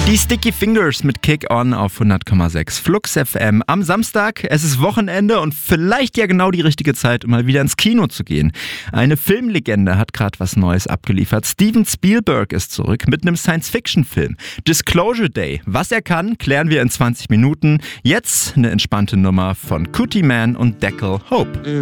Die Sticky Fingers mit Kick On auf 100,6 Flux FM am Samstag. Es ist Wochenende und vielleicht ja genau die richtige Zeit, um mal wieder ins Kino zu gehen. Eine Filmlegende hat gerade was Neues abgeliefert. Steven Spielberg ist zurück mit einem Science-Fiction-Film. Disclosure Day. Was er kann, klären wir in 20 Minuten. Jetzt eine entspannte Nummer von Cootie Man und Deckel Hope.